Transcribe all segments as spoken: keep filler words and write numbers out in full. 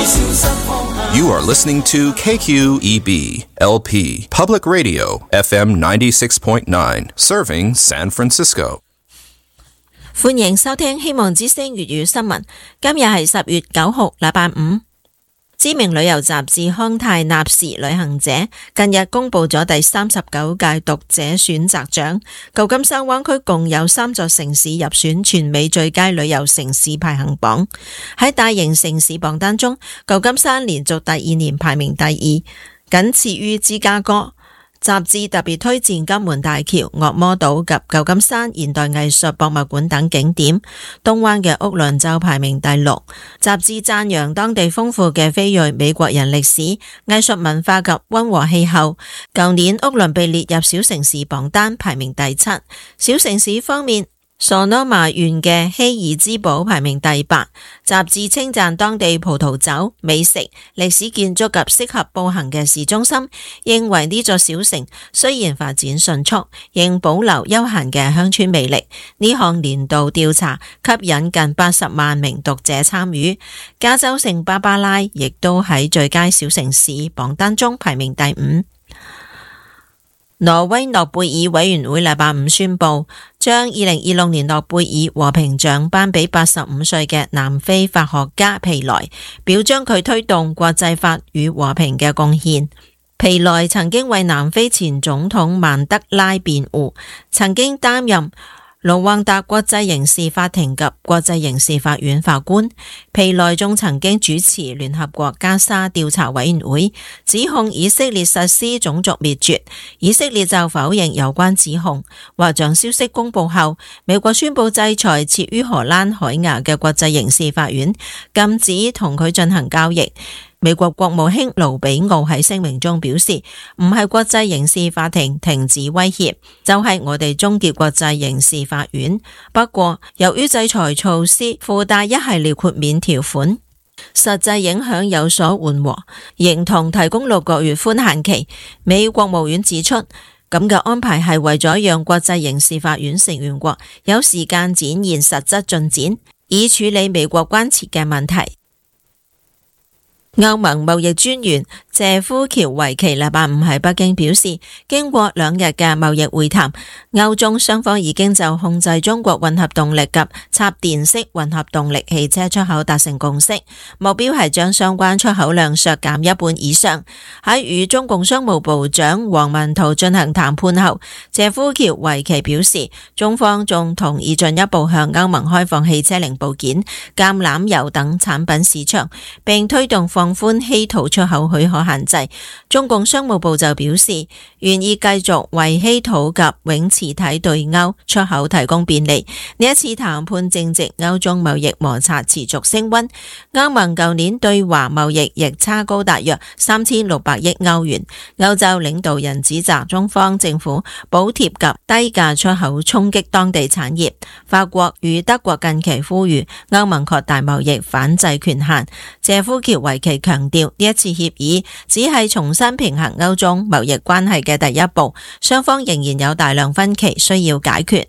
You are listening to K Q E B L P Public Radio F M ninety-six point nine, serving San Francisco. 歡迎收聽希望之聲粵語新聞。今日係十月九號，禮拜五。知名旅遊雜誌康泰納時旅行者近日公布咗第三十九屆讀者選擇獎，舊金山灣區共有三座城市入選全美最佳旅遊城市排行榜。喺大型城市榜單中，舊金山連續第二年排名第二，僅次於芝加哥。雜誌特別推薦金門大橋、惡魔島及舊金山現代藝術博物館等景點。東灣嘅屋崙就排名第六。雜誌讚揚當地豐富嘅非裔美國人歷史、藝術文化及溫和氣候。舊年屋崙被列入小城市榜單，排名第七。小城市方面，Sonoma 縣嘅希爾茲堡排名第八。雜誌稱讚當地葡萄酒、美食、歷史建築及適合步行嘅市中心，認為呢座小城雖然發展迅速，仍保留悠閒嘅鄉村魅力。呢項年度調查吸引近八十萬名讀者參與。加州聖巴巴拉亦都喺最佳小城市榜單中排名第五。挪威諾貝爾委員會禮拜五宣布，將二零二六年諾貝爾和平獎頒俾八十五歲嘅南非法學家皮萊，表彰佢推動國際法與和平嘅貢獻。皮萊曾經為南非前總統曼德拉辯護，曾經擔任盧旺達國際刑事法庭及國際刑事法院法官。皮萊仲曾經主持聯合國加沙調查委員會，指控以色列實施種族滅絕。以色列就否認有關指控。獲獎消息公布後，美國宣布制裁設於荷蘭海牙嘅國際刑事法院，禁止同佢進行交易。美國國務卿盧比奧喺聲明中表示，唔係國際刑事法庭停止威脅，就係、是、我哋終結國際刑事法院。不過，由於制裁措施附帶一系列豁免條款，實際影響有所緩和，認同提供六個月寬限期。美國務院指出，咁嘅安排係為咗讓國際刑事法院成員國有時間展現實質進展，以處理美國關切嘅問題。歐盟貿易專員謝夫喬維奇禮拜五喺北京表示，經過兩日嘅貿易會談，歐中雙方已經就控制中國混合動力及插電式混合動力汽車出口達成共識，目標係將相關出口量削減一半以上。喺與中共商務部長王文濤進行談判後，謝夫喬維奇表示，中方仲同意進一步向歐盟開放汽車零部件、橄欖油等產品市場，並推動放放寬稀土出口許可限制。中共商務部就表示，願意繼續為稀土及永磁體對歐出口提供便利。呢一次談判正值歐中貿易摩擦持續升溫，歐盟舊年對華貿易逆差高達約三千六百億歐元。歐洲領導人指責中方政府補貼及低價出口衝擊當地產業。法國與德國近期呼籲歐盟擴大貿易反制權限。謝夫喬維奇強調，呢一次協議只係重新平衡歐中貿易關係嘅第一步，雙方仍然有大量分歧需要解決。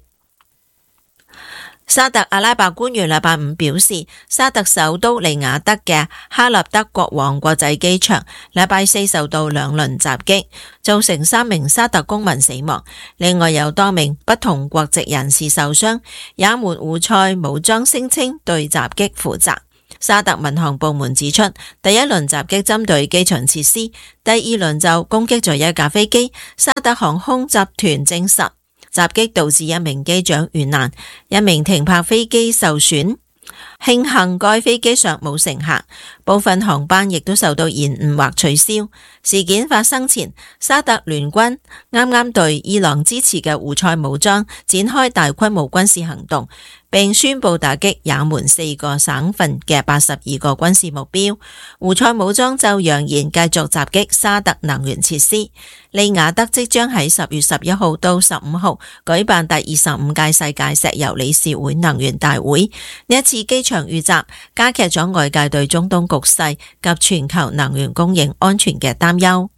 沙特阿拉伯官員禮拜五表示，沙特首都利雅得嘅哈立德國王國際機場禮拜四受到兩輪襲擊，造成三名沙特公民死亡，另外有多名不同國籍人士受傷。也門胡塞武裝聲稱對襲擊負責。沙特民航部門指出，第一輪襲擊針對機場設施，第二輪就攻擊咗一架飛機。沙特航空集團證實，襲擊導致一名機長遇難，一名停泊飛機受損。慶幸該飛機上冇乘客，部分航班亦都受到延誤或取消。事件發生前，沙特聯軍啱啱對伊朗支持嘅胡塞武裝展開大規模軍事行動，並宣布打擊也門四個省份嘅八十二個軍事目標。胡塞武裝就揚言繼續襲擊沙特能源設施。利雅得即將喺十月十一號到十五號舉辦第二十五屆世界石油理事會能源大會。呢一次機場遇襲加劇咗外界對中東局勢及全球能源供應安全嘅擔憂。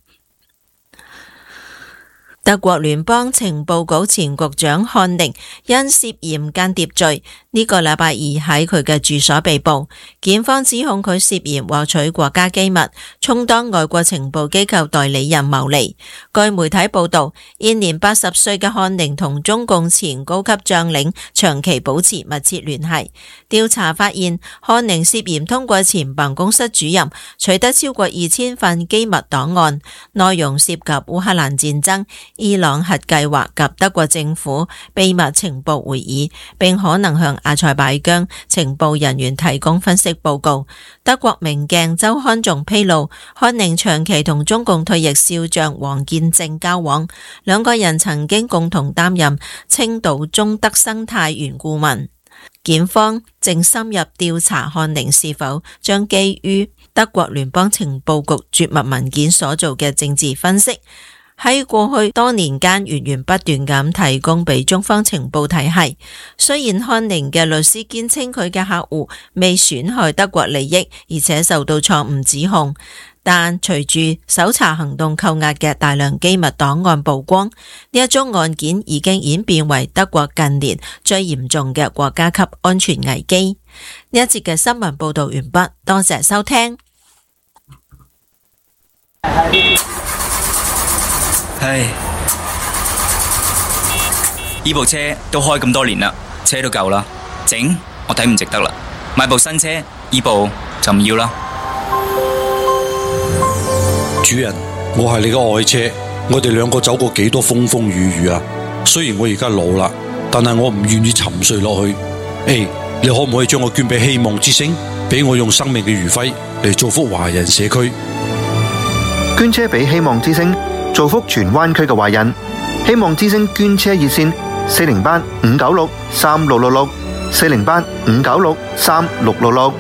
德國聯邦情報局前局長漢寧因涉嫌間諜罪呢個禮拜二喺佢嘅住所被捕，檢方指控佢涉嫌獲取國家機密，充當外國情報機構代理人牟利。據媒體報道，現年八十歲嘅漢寧同中共前高級將領長期保持密切聯繫。調查發現，漢寧涉嫌通過前辦公室主任取得超過二千份機密檔案，內容涉及烏克蘭戰爭、伊朗核計劃及德國政府秘密情報會議，並可能向阿塞拜疆情報人員提供分析報告。德國明鏡週刊仲披露，漢寧長期同中共退役少將王建正交往，兩個人曾經共同擔任青島中德生態園顧問。檢方正深入調查漢寧是否將基於德國聯邦情報局絕密文件所做嘅政治分析，喺過去多年間源源不斷咁提供俾中方情報體系。雖然漢寧嘅律師堅稱佢嘅客戶未損害德國利益，而且受到錯誤指控，但隨住搜查行動扣押嘅大量機密檔案曝光，呢一宗案件已經演變為德國近年最嚴重嘅國家級安全危機。呢一節嘅新聞報道完畢，多謝收聽。 唉，呢部車都開咁多年啦，車都舊啦，整我睇唔值得啦，買部新車，呢部就唔要啦。 主人，我係你嘅愛車，我哋兩個走過幾多風風雨雨啊！雖然我而家老啦，但係我唔願意沉睡落去。誒，你可唔可以將我捐俾希望之星，俾我用生命嘅餘暉嚟造福華人社區？ 捐車俾希望之星，造福荃灣區嘅華人。希望之星捐車熱線：四零八五九六三六六六，四零八五九六三六六六。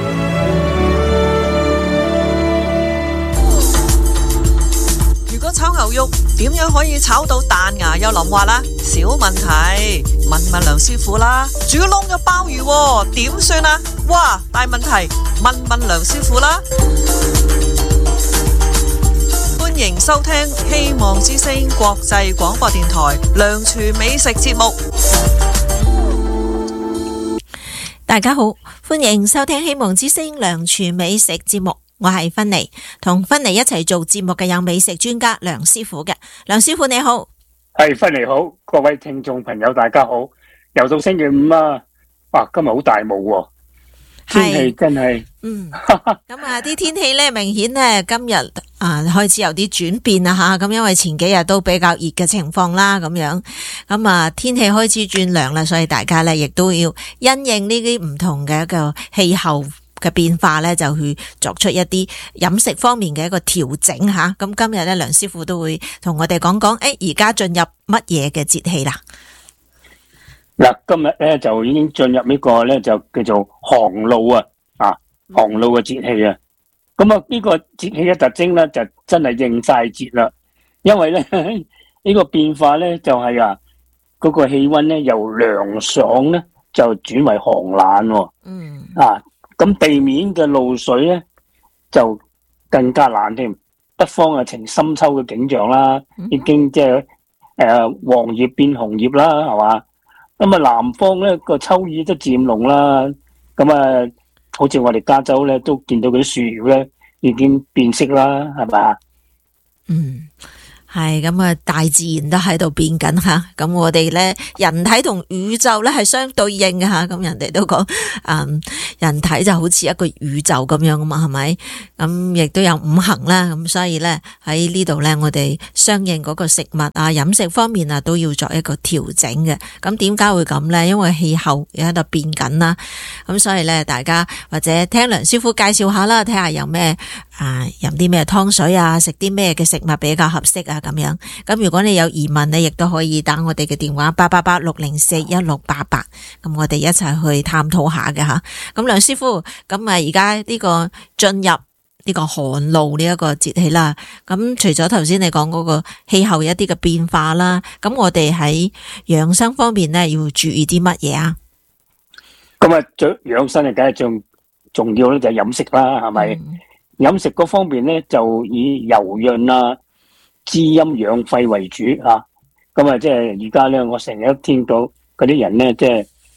炒牛肉點樣可以炒到彈牙又腍滑啦？小問題，問問梁師傅啦。煮燶咗鮑魚點算啊？哇，大問題，問問梁師傅啦。歡迎收聽希望之聲國際廣播電台梁廚美食節目。 大家好，歡迎收聽希望之聲梁廚美食節目。我係芬妮，同芬妮一齊做節目嘅有美食專家梁師傅嘅。梁師傅你好。 係芬妮好，各位聽眾朋友大家好，又到星期五啦。哇，今日好大霧喎，天氣真係嗯咁啊啲天氣咧明顯咧今日啊開始有啲轉變啊吓，咁因為前幾日都比較熱嘅情況啦，咁樣咁啊天氣開始轉涼啦，所以大家咧亦都要因應呢啲唔同嘅一個氣候嘅變化咧，就去作出一啲飲食方面嘅一個調整吓。咁今日咧，梁師傅都會同我哋講講，誒，而家進入乜嘢嘅節氣啦？ 嗱，今日咧就已經進入呢個咧就叫做寒露啊，啊，寒露嘅節氣啊。咁啊，呢個節氣嘅特徵咧就真係應晒節啦，因為咧呢個變化咧就係啊，嗰個氣溫咧由涼爽咧就轉為寒冷。嗯啊。咁地面嘅露水咧就更加冷添，北方啊呈深秋嘅景象啦，已經即係誒黃葉變紅葉啦，係嘛？咁啊南方咧個秋意都漸濃啦，咁啊好似我哋加州咧都見到嗰啲樹葉咧已經變色啦，係咪？ 嗯。係咁啊，大自然都喺度變緊吓，咁我哋咧人體同宇宙咧係相對應嘅吓，咁人哋都講，嗯，人體就好似一個宇宙咁樣啊嘛，係咪？咁亦都有五行啦，咁所以咧喺呢度咧，我哋相應嗰個食物啊、飲食方面啊，都要作一個調整嘅。咁點解會咁咧？因為氣候又喺度變緊啦，咁所以咧，大家或者聽梁師傅介紹下啦，睇下有咩啊，飲啲咩湯水啊，食啲咩嘅食物比較合適啊。咁樣，咁如果你有疑問咧，亦都可以打我哋嘅電話八八八六零四一六八八，咁我哋一齊去探討下嘅吓。咁梁師傅，咁啊而家呢個進入呢個寒露呢一個節氣啦，咁除咗頭先你講嗰個氣候一啲嘅變化啦，咁我哋喺養生方面咧要注意啲乜嘢啊？ 咁啊，最養生嘅梗係最重要咧，就係飲食啦，係咪？飲食嗰方面咧，就以柔潤啊、滋陰養肺為主啊。咁啊，即係而家咧，我成日都聽到嗰啲人咧，即係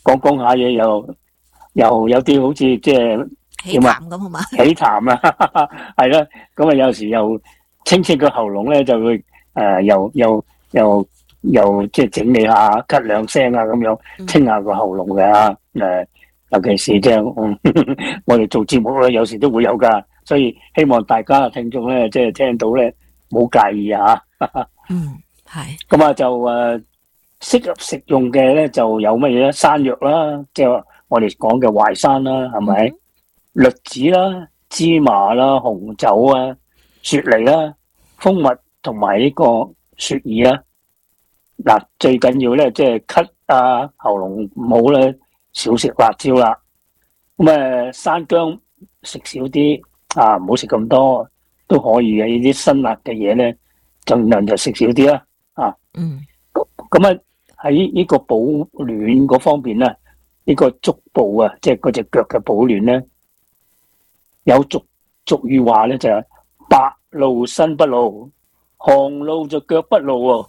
講講下嘢又又有啲好似即係起痰咁好嘛？ 起痰啊，係啦，咁啊有時又清清個喉嚨咧，就會誒、呃、又又又又即係整理下咳兩聲啊咁樣，清下個喉嚨嘅啊誒，尤其是即係、嗯、我哋做節目咧，有時都會有噶，所以希望大家聽眾咧即係聽到咧冇介意啊。 嗯，係。咁啊就誒適合食用嘅咧就有乜嘢咧？山藥啦，即係我哋講嘅淮山啦，係咪？嗯栗子啦、芝麻啦、紅酒啊、雪梨啦、蜂蜜同埋呢個雪耳啦。嗱，最緊要咧，即係咳啊、喉嚨唔好咧，少食辣椒啦。咁啊，山薑食少啲啊，唔好食咁多都可以嘅。呢啲辛辣嘅嘢咧，盡量就食少啲啦。啊，嗯。咁啊，喺呢個保暖嗰方面咧，呢個足部啊，即係嗰隻腳嘅保暖咧。有俗俗語話咧就係、是、白露身不露，寒露就腳不露喎。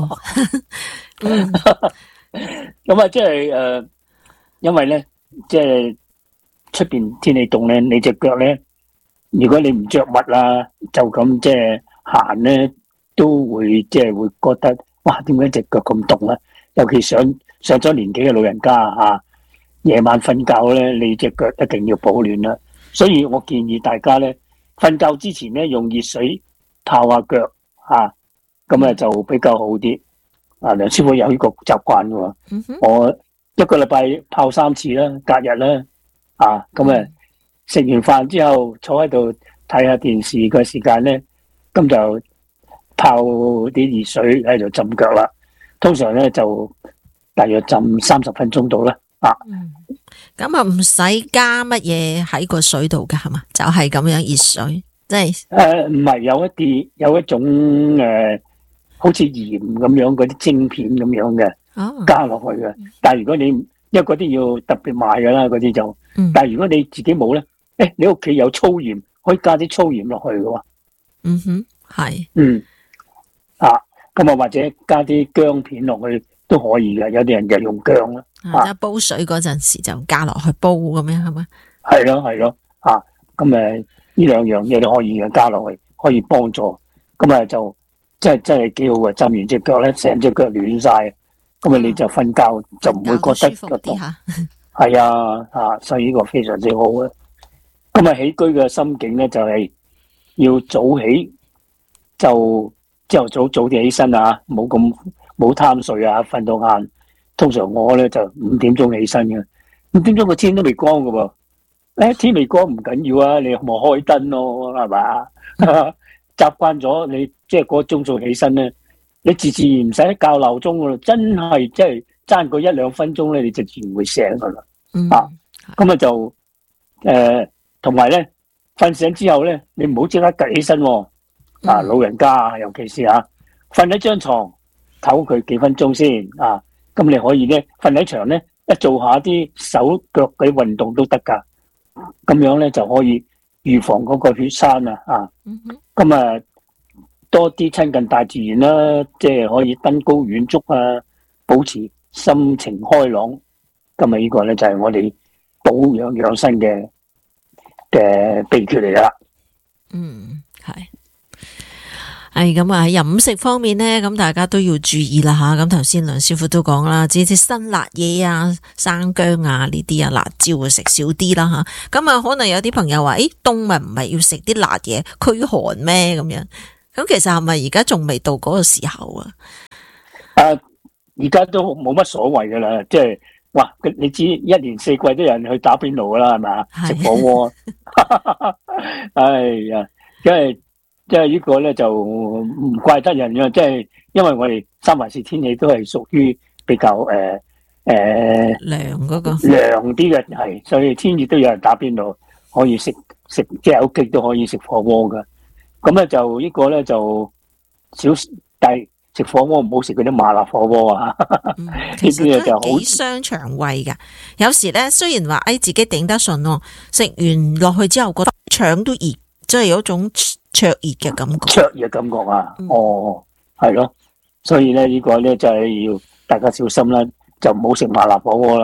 咁啊，即係誒，因為咧，即係出邊天氣凍咧，你隻腳咧，如果你唔着襪啊，就咁即係行咧，都會即係會覺得，哇，點解隻腳咁凍咧？尤其上上咗年紀嘅老人家啊，夜晚瞓覺咧，你隻腳一定要保暖啦。所以我建議大家咧，瞓覺之前咧用熱水泡下腳啊，咁啊就比較好啲。啊，梁師傅有呢個習慣嘅喎，嗯、我一個禮拜泡三次啦，隔日啦，啊，咁啊食完飯之後坐喺度睇下電視嘅時間咧，咁就泡啲熱水喺度浸腳啦。通常咧就大約浸三十分鐘到啦，啊。嗯咁啊，唔使加乜嘢喺個水度噶，係嘛？就係、是、咁樣熱水，即係誒，唔係有一啲有一種誒、呃，好似鹽咁樣嗰啲晶片咁樣嘅，哦、加落去嘅。但係如果你因為嗰啲要特別買噶啦，嗰啲就，嗯、但係如果你自己冇咧，誒，你屋企有粗鹽，可以加啲粗鹽落去嘅喎。 嗯哼，係， 嗯，啊，咁啊或者加啲薑片落去都可以嘅，有啲人就用薑啦。 啊！煲水嗰陣時就加落去煲咁樣係咪？ 係咯係咯，啊！咁誒呢兩樣嘢都可以嘅，加落去可以幫助。咁啊就真係真係幾好嘅，浸完隻腳咧，成隻腳暖晒，咁啊你就瞓覺就唔會覺得覺得係啊啊！所以呢個非常之好嘅。咁啊起居嘅心境咧就係要早起，就朝頭早早啲起身啊，冇咁冇貪睡啊，瞓到晏。通常我咧就五點鐘起身嘅，五點鐘個天都未光㗎喎。誒，天未光唔緊要啊，你冇開燈咯，係嘛？習慣咗你即係嗰個鐘數起身咧，你自自然唔使校鬧鐘噶啦，真係即係爭個一兩分鐘咧，你就自然會醒噶啦。嗯、啊，咁啊就誒，同埋咧瞓醒之後咧，你唔好即刻趌起身喎。啊，老人家尤其是啊，瞓喺張床唞佢幾分鐘先啊。咁你可以咧瞓喺牆咧，一做下啲手腳嘅運動都得噶，咁樣咧就可以預防嗰個血栓啊！啊，咁啊多啲親近大自然啦，即係可以登高遠足啊，保持心情開朗。今日呢個咧就係我哋保養養生嘅嘅秘訣嚟噶啦。 嗯，係。係咁啊！喺飲食方面咧，咁大家都要注意啦吓。咁頭先梁師傅都講啦，即係辛辣嘢啊、生薑啊呢啲啊、辣椒啊食少啲啦吓。咁啊，可能有啲朋友話：誒，冬咪唔係要食啲辣嘢驅寒咩？咁樣咁其實係咪而家仲未到嗰個時候啊？ 誒，而家都冇乜所謂噶啦，即係哇！你知一年四季都有人去打邊爐噶啦，係咪？食火鍋。哎呀，因為。即係呢個咧就唔怪得人嘅，即係因為我哋三藩市天氣都係屬於比較誒誒涼嗰個涼啲嘅，係所以天熱都有人打邊爐，可以食食即係有激都可以食火鍋噶。咁咧就呢個咧就少，但係食火鍋唔好食嗰啲麻辣火鍋啊。 嗯、其實都幾傷腸胃噶。有時咧雖然話誒自己頂得順咯，食完落去之後覺得腸都熱，即係有一種。灼熱嘅感覺， 灼熱嘅感覺啊！嗯、哦，係咯，所以咧呢個咧就係要大家小心啦，就唔好食麻辣火鍋啦，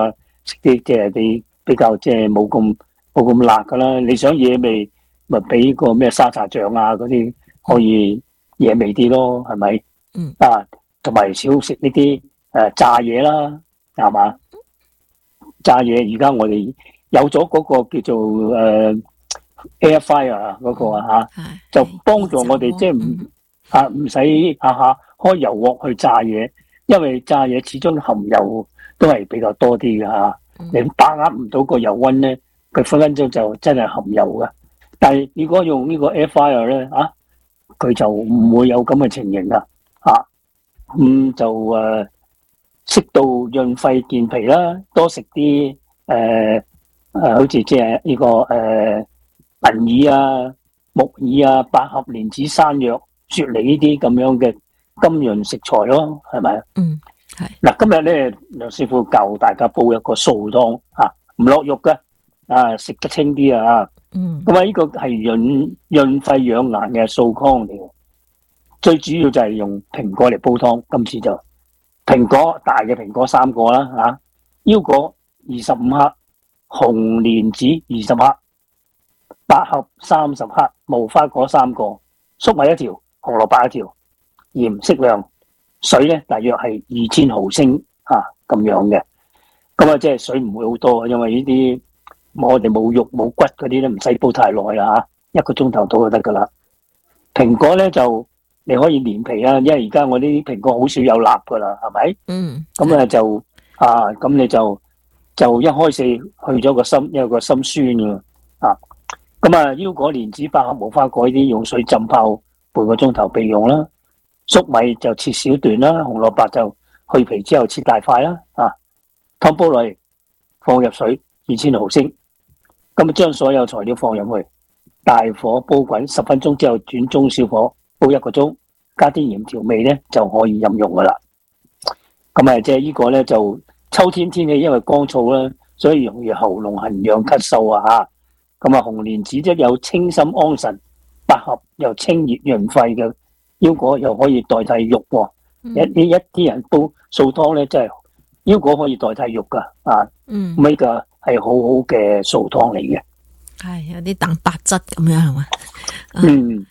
食啲即係啲比較即係冇咁冇咁辣噶啦。你想惹味，咪俾個咩沙茶醬啊嗰啲可以惹味啲咯，係咪？ 嗯。 啊，同埋少食呢啲誒炸嘢啦，係嘛？炸嘢而家我哋有咗嗰個叫做誒、呃、air fryer 嗰個啊嚇，就幫助我哋即係唔啊唔使下下開油鑊去炸嘢，因為炸嘢始終含油都係比較多啲嘅嚇。你把握唔到個油溫咧，佢分分鐘就真係含油嘅。但係如果用呢個 air fryer 咧啊，佢就唔會有咁嘅情形啦嚇。咁、嗯、就誒。呃適度潤肺健脾啦，多食啲誒誒，好似即係呢個誒銀耳啊、木耳啊、百合、蓮子、山藥、雪梨呢啲咁樣嘅甘潤食材咯，係咪？ 嗯，係。 嗱，今日咧梁師傅教大家煲一個素湯嚇，唔落肉嘅，啊食得清啲啊。 嗯。 咁啊，呢個係潤潤肺養顏嘅素湯嚟嘅，最主要就係用蘋果嚟煲湯，今次就。蘋果大嘅蘋果三個啦嚇，腰果二十五克，紅蓮子二十克，百合三十克，無花果三個，粟米一條，紅蘿蔔一條，鹽適量，水咧大約係二千毫升嚇咁樣嘅。咁啊，即係水唔會好多，因為呢啲我哋冇肉冇骨嗰啲咧，唔使煲太耐啦嚇，一個鐘頭到就得噶啦。蘋果咧就〜你可以連皮啦，因為而家我啲蘋果好少有蠟噶啦，係咪？嗯。咁啊就啊，咁你就就一開始去咗個心，因為個心酸噶啊。咁啊，腰果、蓮子、百合、無花果呢啲用水浸泡半個鐘頭備用啦。粟米就切小段啦，紅蘿蔔就去皮之後切大塊啦。啊，湯煲裏放入水二千毫升，咁啊將所有材料放入去，大火煲滾十分鐘之後轉中小火。煲一個鐘，加啲鹽調味咧就可以飲用噶啦。咁啊，即係呢個咧就秋天天氣，因為乾燥啦，所以容易喉嚨痕癢咳嗽啊吓。咁啊，紅蓮子即有清心安神，百合又清熱潤肺嘅，腰果又可以代替肉。嗯、一啲一啲人煲素湯咧，真係腰果可以代替肉噶啊。嗯，呢個係好好嘅素湯嚟嘅。 係有啲蛋白質咁樣係嘛？ 嗯。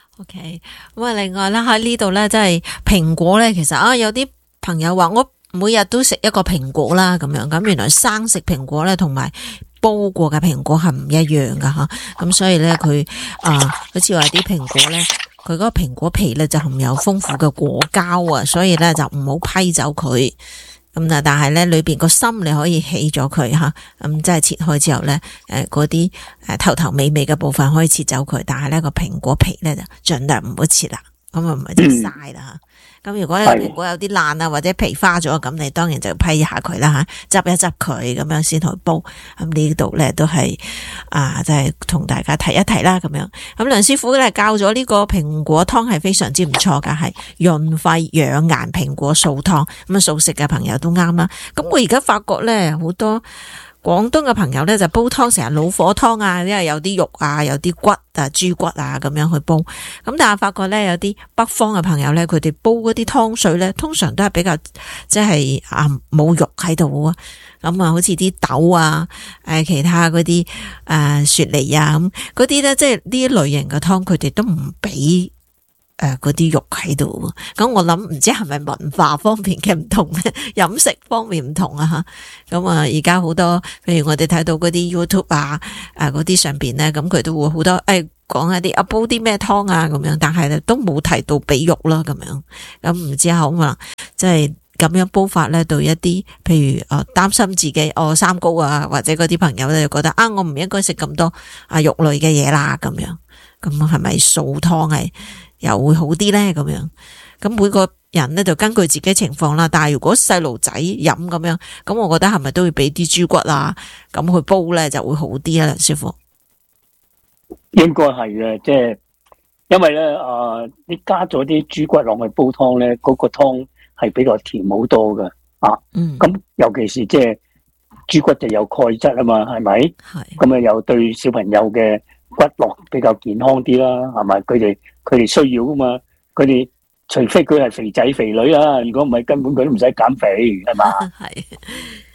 OK， 咁啊，另外咧喺呢度咧，即係蘋果咧，其實啊，有啲朋友話我每日都食一個蘋果啦，咁樣咁，原來生食蘋果咧，同埋煲過嘅蘋果係唔一樣噶吓，咁所以咧佢啊，好似話啲蘋果咧，佢嗰個蘋果皮咧就含有豐富嘅果膠啊，所以咧就唔好批走佢。咁啊，但係咧裏邊個心你可以起咗佢吓，咁即係切開之後咧，誒嗰啲誒頭頭尾尾嘅部分可以切走佢，但係咧個蘋果皮咧就盡量唔好切啦，咁啊唔係就嘥啦吓。咁、嗯、如果你個蘋果有啲爛啊或者皮花咗，咁你當然就要批下佢啦吓，執一執佢咁樣先去煲。咁呢度咧都係啊，就係同大家提一提啦咁樣。咁梁師傅咧教咗呢個蘋果湯係非常之唔錯噶，係潤肺養顏蘋果素湯。咁啊素食嘅朋友都啱啦。咁我而家發覺咧好多廣東嘅朋友咧就煲湯成日老火湯啊，因為有啲肉啊，有啲骨啊，豬骨啊咁樣去煲。咁但係發覺咧有啲北方嘅朋友咧，佢哋煲嗰啲湯水咧，通常都係比較即係啊冇肉喺度啊。咁啊，好似啲豆啊，誒其他嗰啲誒雪梨啊咁嗰啲咧，即係呢一類型嘅湯，佢哋都唔俾。誒，嗰啲肉喺度，咁我諗唔知係咪文化方面嘅唔同咧，飲食方面唔同啊吓，咁啊而家好多，譬如我哋睇到嗰啲 YouTube 啊，誒嗰啲上邊咧，咁佢都會好多誒講一啲啊煲啲咩湯啊咁樣，但係咧都冇提到俾肉啦咁樣，咁唔知可能即係咁樣煲法咧，對一啲譬如誒擔心自己哦三高啊，或者嗰啲朋友咧就覺得啊我唔應該食咁多啊肉類嘅嘢啦咁樣，咁係咪素湯係？又會好啲咧咁樣，咁每個人咧就根據自己情況啦。但係如果細路仔飲咁樣，咁我覺得係咪都會俾啲豬骨啊咁去煲咧就會好啲啊？梁師傅， 應該係嘅，即係因為咧啊，你加咗啲豬骨落去煲湯咧，嗰個湯係比較甜好多㗎啊。嗯，咁尤其是即係豬骨就有鈣質啊嘛，係咪？係。咁啊，又對小朋友嘅骨骼比較健康啲啦，係咪？佢哋佢哋需要噶嘛？佢哋除非佢係肥仔肥女啊，如果唔係根本佢都唔使減肥，係嘛？係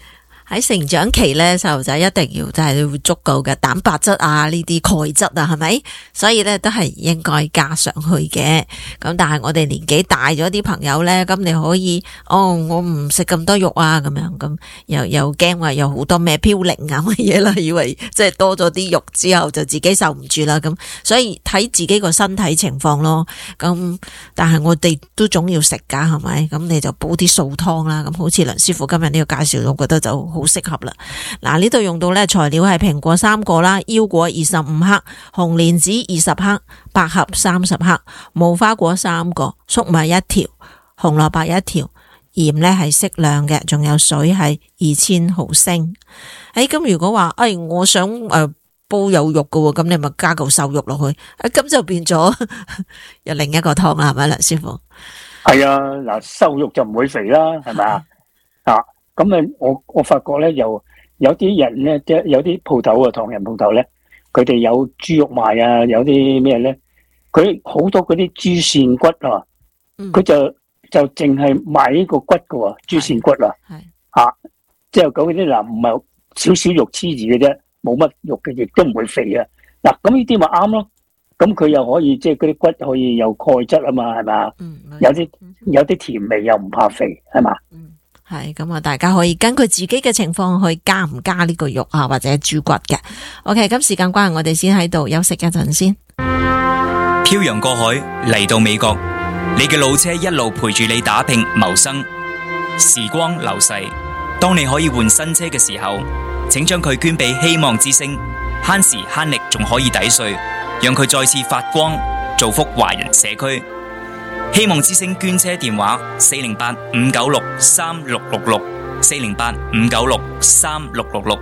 喺成長期咧，細路仔一定要就係要足夠嘅蛋白質啊，呢啲鈣質啊，係咪？所以咧都係應該加上去嘅。咁但係我哋年紀大咗啲朋友咧，咁你可以哦，我唔食咁多肉啊，咁樣咁又又驚話有好多咩嘌呤啊乜嘢啦，以為即係多咗啲肉之後就自己受唔住啦。咁所以睇自己個身體情況咯。咁但係我哋都總要食噶，係咪？咁你就煲啲素湯啦。咁好似梁師傅今日呢個介紹，我覺得就好適合啦。嗱，呢度用到咧材料係蘋果三個啦，腰果二十五克，紅蓮子二十克，百合三十克，無花果三個，粟米一條，紅蘿蔔一條，鹽咧係適量嘅，仲有水係二千毫升。誒，咁如果話誒、哎、我想誒、呃、煲有肉嘅，咁你咪加嚿瘦肉落去，咁就變咗有另一個湯啦，係咪梁師傅？ 係啊，嗱，瘦肉就唔會肥啦，係咪啊？啊，咁啊，我我發覺咧，有有啲人咧，即係有啲鋪頭啊，唐人鋪頭咧，佢哋有豬肉賣啊，有啲咩咧，佢好多嗰啲豬扇骨啊，佢、嗯、就就淨係賣呢個骨嘅喎，豬扇骨啊，吓，即係嗰啲嗱，唔係少少肉黐住嘅啫，冇乜肉嘅，亦都唔會肥啊。嗱，咁呢啲咪啱咯。咁佢又可以即係嗰啲骨可以有鈣質啊嘛，係嘛？嗯，有啲有啲甜味又唔怕肥，係嘛？ 嗯，係咁啊，大家可以根據自己嘅情況去加唔加呢個肉啊，或者豬骨嘅。OK，咁時間關係，我哋先喺度休息一陣先。 漂洋過海嚟到美國，你嘅老車一路陪住你打拼謀生。時光流逝，當你可以換新車嘅時候，請將佢捐俾希望之星，慳時慳力，仲可以抵稅。讓佢再次發光，造福華人社區。希望之星捐車電話：四零八五九六三六六六，四零八五九六三六六六。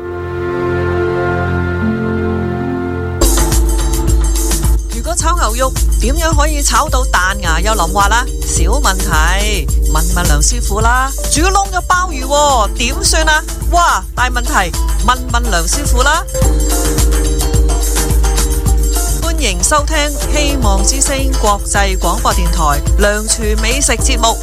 如果炒牛肉點樣可以炒到彈牙又腍滑啦？小問題，問問梁師傅啦。煮燶咗鮑魚點算啊？哇，大問題，問問梁師傅啦。歡迎收聽希望之聲國際廣播電台梁廚美食節目。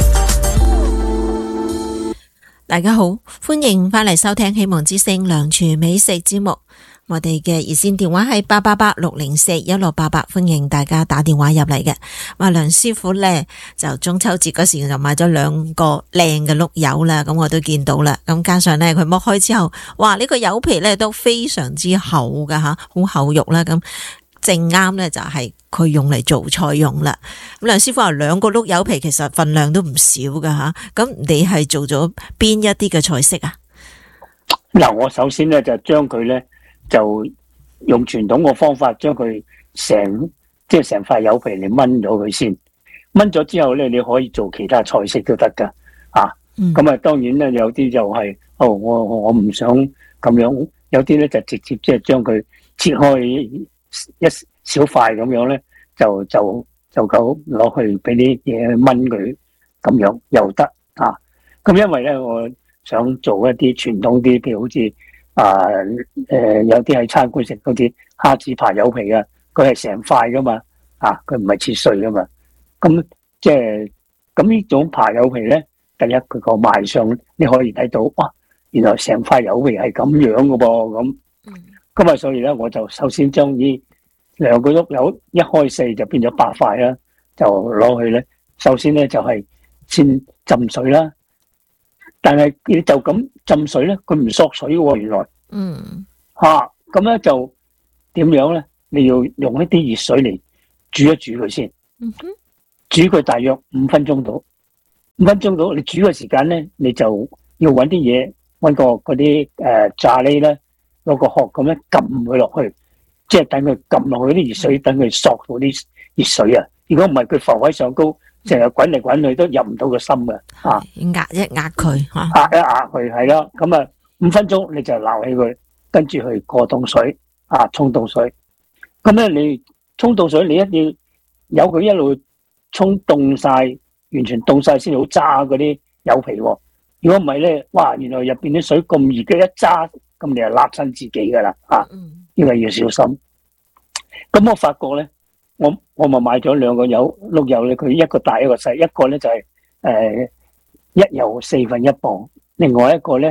大家好，歡迎翻嚟收聽希望之聲梁廚美食節目。我哋嘅熱線電話係八八八六零四一六八八，歡迎大家打電話入嚟嘅。話梁師傅呢，就中秋節嗰時就買咗兩個靚嘅碌柚啦，咁我都見到啦。咁加上呢，佢剝開之後，哇！呢、這個柚皮呢都非常之厚噶吓，好厚肉啦咁。正啱咧，就係佢用嚟做菜用啦。咁梁師傅話兩個碌柚皮其實份量都唔少噶吓。咁你係做咗邊一啲嘅菜式啊？ 嗱，我首先咧就將佢咧就用傳統嘅方法將佢成即係成塊柚皮你炆咗佢先，炆咗之後咧你可以做其他菜式都得噶啊。咁、嗯、啊，當然咧有啲就係、是、哦，我我唔想咁樣，有啲咧就直接即係將佢切開。一小塊咁樣咧，就就就夠攞去俾啲嘢炆佢，咁樣又得啊！咁因為咧，我想做一啲傳統啲，譬如好似啊誒，有啲喺餐館食嗰啲蝦子扒柚皮啊，佢係成塊噶嘛，啊，佢唔係切碎噶嘛。咁即係咁呢種扒柚皮咧，第一佢個賣相你可以睇到，哇！原來成塊柚皮係咁樣噶噃咁。咁啊，所以咧，我就首先將呢兩個碌柚一開四就變咗八塊啦，就攞去咧。首先咧就係先浸水啦，但係你就咁浸水咧，佢唔索水嘅原來。嗯。吓，咁咧就點樣咧？你要用一啲熱水嚟煮一煮佢先。嗯哼。煮佢大約五分鐘到，五分鐘到，你煮嘅時間咧，你就要搵啲嘢，搵個嗰啲誒炸喱咧。攞個殼咁樣撳佢落去，即係等佢撳落去啲熱水，等佢索到啲熱水啊！如果唔係，佢浮喺上高，成日滾嚟滾去都入唔到個心嘅啊！ 壓一壓佢嚇， 壓一壓佢係啦。咁啊，五分鐘你就撈起佢，跟住去過凍水啊，沖凍水。咁咧，你沖凍水，你一定要有佢一路沖凍晒，完全凍晒先好揸嗰啲柚皮喎。如果唔係咧，哇！原來入邊啲水咁熱嘅，一揸。咁你就辣親自己噶啦，啊！呢個要小心。咁我發覺咧，我我咪買咗兩個柚碌柚咧，佢一個大一個細，一個咧就係、是、誒、呃、一柚四分一磅，另外一個咧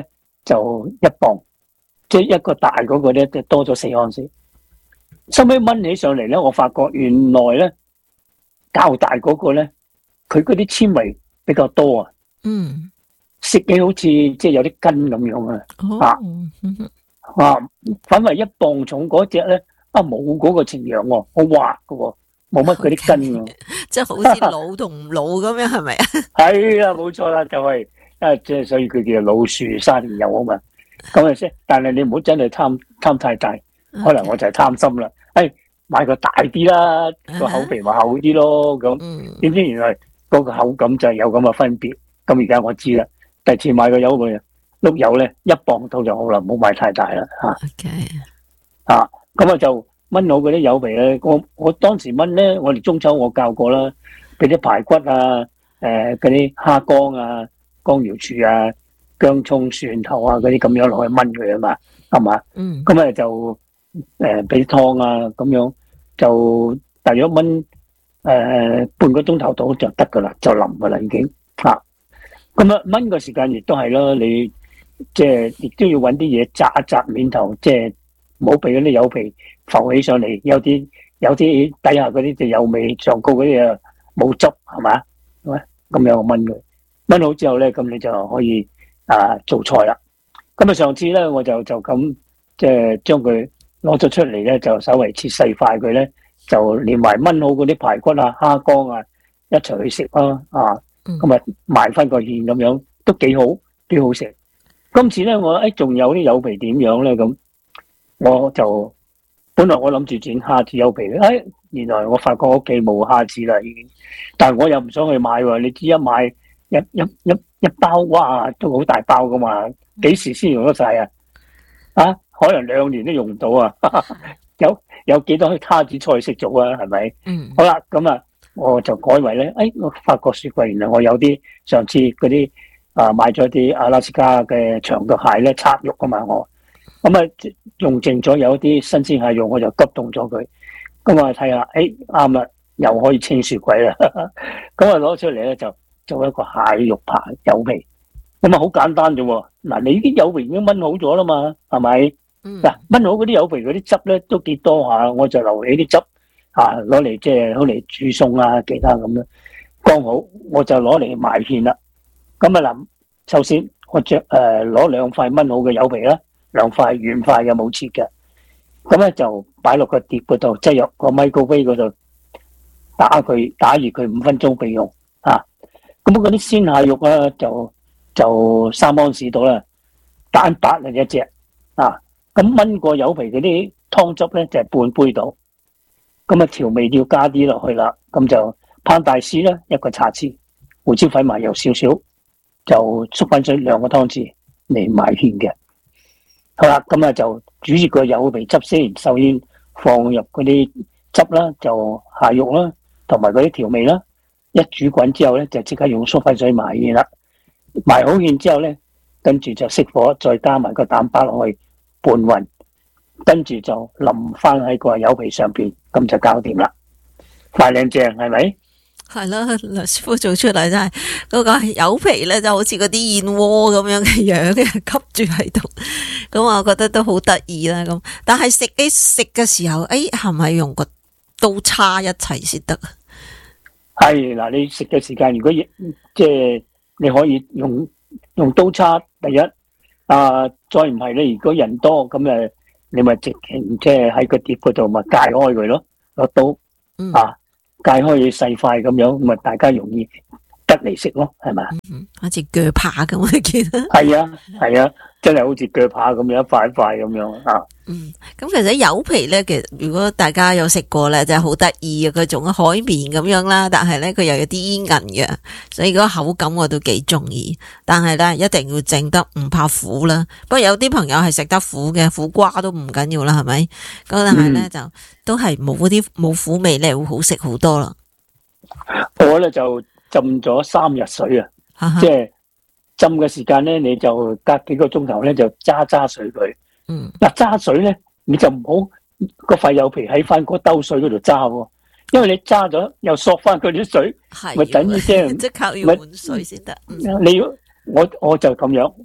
就一磅，即係一個大嗰個咧就多咗四盎司。收尾炆起上嚟咧，我發覺原來咧較大嗰個咧，佢嗰啲纖維比較多啊。 嗯， 食起好似即係有啲筋咁樣啊。 哦， 啊啊，反為一磅重嗰隻咧，啊冇嗰個情樣喎，好滑㗎喎，冇乜嗰啲筋喎。 即係好似老同唔老咁樣，係咪啊？ 係啊，冇錯啦，就係啊，即係所以佢叫做老樹沙田柚啊嘛。咁啊先，但係你唔好真係貪貪太大，可能我就係貪心啦。誒，買個大啲啦，個口皮咪厚啲咯。咁點知原來嗰個口感就係有咁嘅分別。咁而家我知啦，第次買個柚嘅碌柚咧，一磅到就好啦，唔好買太大啦嚇。 OK， 啊，咁啊就炆好嗰啲柚皮咧。我我當時炆咧，我哋中秋我教過啦，俾啲排骨啊，誒嗰啲蝦乾啊、江瑤柱啊、薑葱、蒜頭啊嗰啲咁樣落去炆佢啊嘛，係嘛？ 嗯。 咁啊就誒俾湯啊咁樣，就大約炆誒半個鐘頭到就得噶啦，就腍噶啦已經嚇。咁啊炆個時間亦都係咯，你即係亦都要揾啲嘢紮一紮面頭，即係唔好俾嗰啲柚皮浮起上嚟，有啲有啲底下嗰啲就柚味，上高嗰啲啊冇汁係嘛？咁樣炆佢，炆好之後咧，咁你就可以啊做菜啦。咁啊上次咧我就就咁即係將佢攞咗出嚟咧，就稍微切細塊佢咧，就連埋炆好嗰啲排骨啊、蝦乾啊一齊去食啦啊！咁啊埋翻個芡咁樣都幾好，幾好食。今次咧我誒仲有啲柚皮點樣咧咁，我就本來我諗住整蝦子柚皮咧，誒原來我發覺屋企冇蝦子啦已經，但係我又唔想去買喎。你知一買一一一一包哇都好大包噶嘛，幾時先用得晒啊？啊，可能兩年都用唔到啊！有有幾多蝦子菜式做啊？係咪？嗯。好啦，咁啊。我就改為咧，誒、哎，我發覺雪櫃原來我有啲上次嗰啲啊買咗啲阿拉斯加嘅長腳蟹咧，拆肉啊嘛，我咁啊用剩咗有啲新鮮蟹肉，我就急凍咗佢。咁我睇下，誒啱啦，又可以清雪櫃啦。咁啊攞出嚟咧就做一個蟹肉扒柚皮，咁啊好簡單啫喎。嗱，你啲柚皮已經炆好咗啦嘛，係咪？嗱、嗯，炆好嗰啲柚皮嗰啲汁咧都幾多下，我就留起啲汁。啊，攞嚟即係攞嚟煮餸啊，其他咁樣，剛好我就攞嚟埋芡啦。咁啊嗱，首先我着誒攞兩塊炆好嘅柚皮啦，兩塊軟塊嘅冇切嘅，咁咧就擺落個碟嗰度，即係入個 microwave 嗰度打佢打熱佢五分鐘備用啊。咁嗰啲鮮蟹肉啊，就就三盎司到啦，蛋白嚟一隻啊。咁炆過柚皮嗰啲湯汁咧就係、是、半杯到。咁啊，調味要加啲落去啦，咁就烹大絲啦，一個茶匙，胡椒粉麻油少少，就粟粉水兩個湯匙嚟埋芡嘅。好啦，咁啊就煮熱個柚皮汁先，首先放入嗰啲汁啦，就蟹肉啦，同埋嗰啲調味啦，一煮滾之後咧，就即刻用粟粉水埋芡啦。埋好芡之後咧，跟住就熄火，再加埋個蛋白落去拌勻。跟住就淋翻喺個柚皮上邊，咁就搞掂啦，快靚正係咪？ 係啦，梁師傅做出嚟真係嗰個柚皮咧，就好似嗰啲燕窩咁樣嘅樣嘅，吸住喺度。咁我覺得都好得意啦。咁但係食啲食嘅時候，誒係咪用個刀叉一齊先得啊？ 係嗱，你食嘅時間如果即係你可以用用刀叉，第一啊，再唔係咧，如果人多咁誒。你咪直情即係喺個碟嗰度咪解開佢咯，攞刀、嗯、啊解開佢細塊咁樣，咪大家容易得嚟食咯，係咪、 嗯？好似鋸扒咁，我記得。係啊係啊，真係好似鋸扒咁樣一塊一塊咁樣啊。 嗯，咁其實柚皮咧，其實如果大家有食過咧，就係好得意嘅，佢仲海綿咁樣啦，但係咧佢又有啲煙韌嘅，所以嗰個口感我都幾中意。但係咧一定要整得唔怕苦啦。不過有啲朋友係食得苦嘅，苦瓜都唔緊要啦，係咪？咁但係咧、嗯、就都係冇嗰啲冇苦味咧，會好食好多啦。 我咧就浸咗三日水啊，即係浸嘅時間咧，你就隔幾個鐘頭咧就揸揸水佢。嗯，嗱揸水咧，你就唔好個塊柚皮喺翻嗰兜水嗰度揸喎，因為你揸咗又索翻佢啲水，咪等於即係即刻要換水先得。 你要我我就咁樣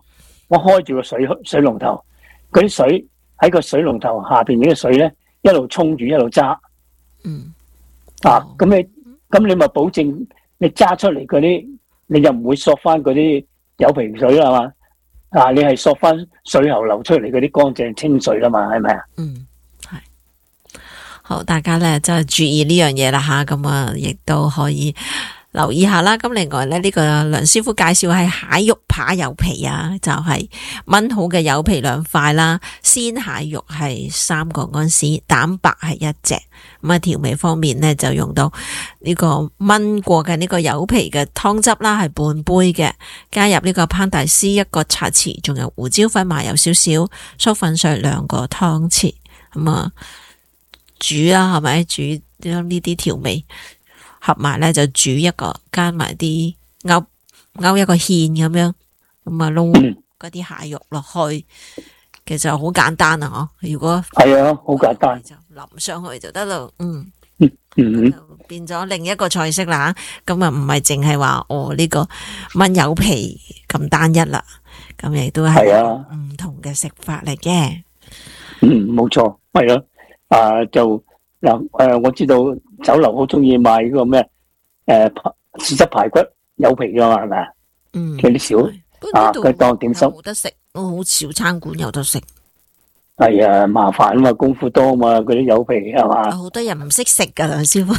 我開住個水水龍頭，嗰啲水喺個水龍頭下邊嗰啲水咧，一路沖住一路揸。 嗯。 啊，咁你咁你咪保證你揸出嚟嗰啲，你就唔會索翻嗰啲有皮水啦嘛。啊，你係索翻水喉流出嚟嗰啲乾淨清水啦嘛，係咪啊？ 嗯，係。好，大家咧就係注意呢樣嘢啦吓，咁啊，亦都可以留意下啦。咁另外咧，呢、這個梁師傅介紹係蟹肉扒柚皮啊，就係、是、炆好嘅柚皮兩塊啦，鮮蟹肉係三個安士，蛋白係一隻。咁啊，調味方面咧就用到呢個炆過嘅呢個柚皮嘅湯汁啦，係半杯嘅，加入呢個烹大師一個茶匙，仲有胡椒粉、麻油少少，粟粉水兩個湯匙。咁啊煮啦，係咪煮將呢啲調味合埋咧，就煮一個，加埋啲勾勾一個芡咁樣，咁啊撈嗰啲蟹肉落去，其實好簡單啊！嗬，如果係啊，好簡單， 就淋上去就得咯。嗯嗯嗯， 就變咗另一個菜式啦。咁啊，唔係淨係話哦呢個炆柚皮咁單一啦，咁亦都係唔同嘅食法嚟嘅。 嗯，冇錯，係咯。啊，就嗱誒，我知道酒樓好中意賣嗰個咩誒豉汁排骨柚皮噶嘛，係咪啊？ 嗯， 嗰啲少啊，佢當點心冇得食，好少餐館有得食。 係啊，麻煩啊嘛，功夫多啊嘛，嗰啲柚皮係嘛。 好多人唔識食噶，梁師傅。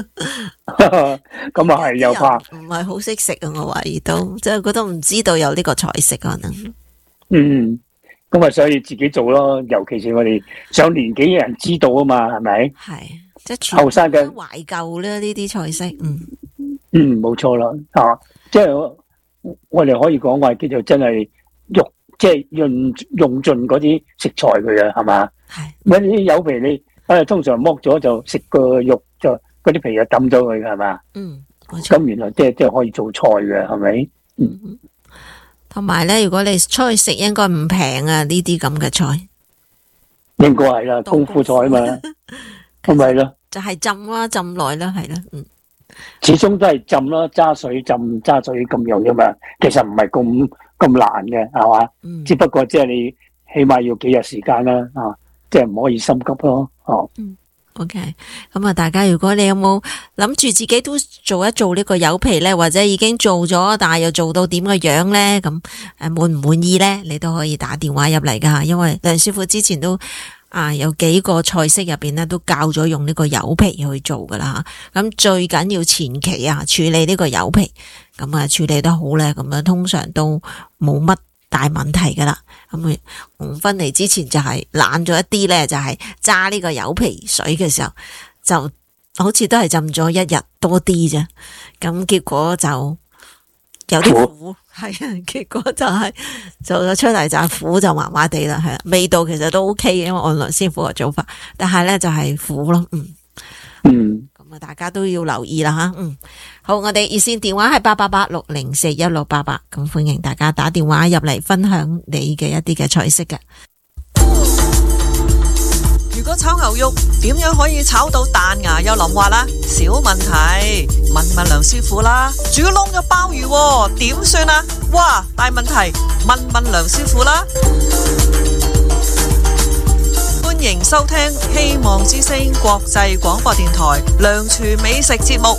咁啊係又怕， 唔係好識食啊！我懷疑到，即係覺得唔知道有呢個菜式可能。 嗯。咁啊，所以自己做咯，尤其是我哋上年紀嘅人知道啊嘛，係咪？ 係，即係後生嘅懷舊咧，呢啲菜式，嗯， 嗯，冇錯啦，啊，即係我我哋可以講話叫做真係用，即係用用盡嗰啲食材佢啊，係嘛？ 係， 嗰啲柚皮你啊，通常剝咗就食個肉，就嗰啲皮就抌咗佢，係嘛？ 嗯， 咁原來即係即係可以做菜嘅，係咪？嗯。 同埋咧，如果你出去食，應該唔平啊！呢啲咁嘅菜， 應該係啦，功夫菜啊嘛，係咪咯？ 就係浸啦，浸耐啦，係啦，嗯， 始終都係浸啦，揸水浸，揸水咁樣啫嘛。其實唔係咁咁難嘅，係嘛？嗯，只不過即係你起碼要幾日時間啦，啊，即係唔可以心急咯，哦。嗯。 OK， 咁啊，大家如果你有冇諗住自己都做一做呢個柚皮咧，或者已經做咗，但係又做到點嘅樣咧，咁誒滿唔滿意咧？你都可以打電話入嚟噶，因為梁師傅之前都啊有幾個菜式入邊咧都教咗用呢個柚皮去做噶啦吓。咁最緊要前期啊處理呢個柚皮，咁啊處理得好咧，咁樣通常都冇乜大問題噶啦，咁紅分離之前就係懶咗一啲咧，就係揸呢個柚皮水嘅時候，就好似都係浸咗一日多啲啫，咁結果就有啲苦，係啊，結果就係做咗出嚟就苦就麻麻地啦，係啦，味道其實都 OK 嘅，因為按梁師傅嘅做法，但係咧就係苦咯，嗯嗯。大家都要留意啦吓，嗯，好，我哋熱線電話係八八八六零四一六八八，咁歡迎大家打電話入嚟分享你嘅一啲嘅菜式嘅。 如果炒牛肉點樣可以炒到彈牙又腍滑啦？小問題，問問梁師傅啦。煮燶咗鮑魚點算啊？哇，大問題，問問梁師傅啦。歡迎收聽希望之聲國際廣播電台梁廚美食節目。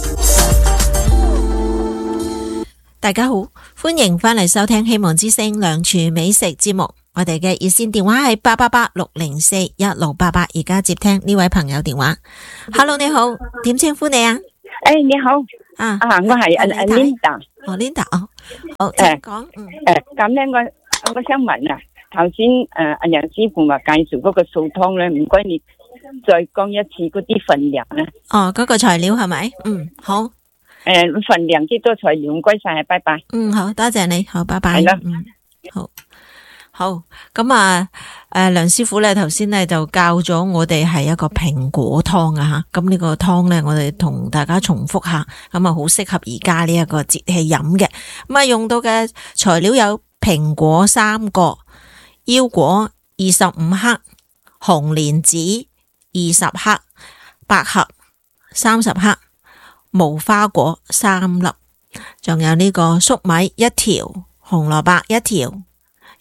大家好，歡迎翻嚟收聽希望之聲梁廚美食節目。我哋嘅熱線電話係八八八六零四一六八八，而家接聽呢位朋友電話。Hello， 你好，點稱呼你啊？ 誒，你好啊啊，我係阿阿 Linda。 哦 ，Linda 哦，好，請講。嗯， 誒，咁咧我我想問啊。頭先誒阿楊師傅話介紹嗰個素湯咧，唔該你再講一次嗰啲份量咧。 哦，嗰、那個材料係咪？嗯，好。誒、 呃，份量幾多材料？唔該晒，拜拜。 嗯，好多謝你，好，拜拜。 係啦， 嗯，好，好。咁啊，誒，梁師傅咧頭先咧就教咗我哋係一個蘋果湯啊吓。咁呢個湯咧，我哋同大家重複下，咁啊好適合而家呢一個節氣飲嘅。咁啊用到嘅材料有蘋果三個。腰果二十五克，紅蓮子二十克，百合三十克，無花果三粒，仲有呢個粟米一條，紅蘿蔔一條，